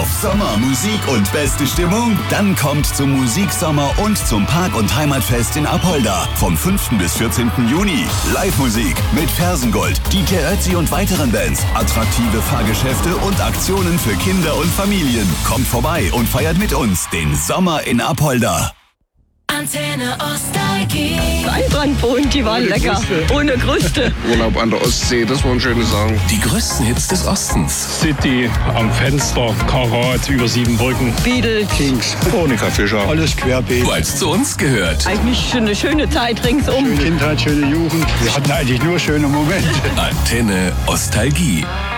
auf Sommer, Musik und beste Stimmung? Dann kommt zum Musiksommer und zum Park- und Heimatfest in Apolda vom 5. bis 14. Juni. Live-Musik mit Fersengold, DJ Ötzi und weiteren Bands, attraktive Fahrgeschäfte und Aktionen für Kinder und Familien. Kommt vorbei und feiert mit uns den Sommer in Apolda. Antenne Nostalgie. Einbrandbohnen, die waren lecker. Ohne Kruste. Urlaub an der Ostsee, das waren schöne Sachen. Die größten Hits des Ostens. City am Fenster, Karat über 7 Brücken. Beatles. Kings, Monika Fischer. Alles querbeet. Weil es zu uns gehört. Eigentlich eine schöne Zeit ringsum. Kindheit, schöne Jugend. Wir hatten eigentlich nur schöne Momente. Antenne Nostalgie.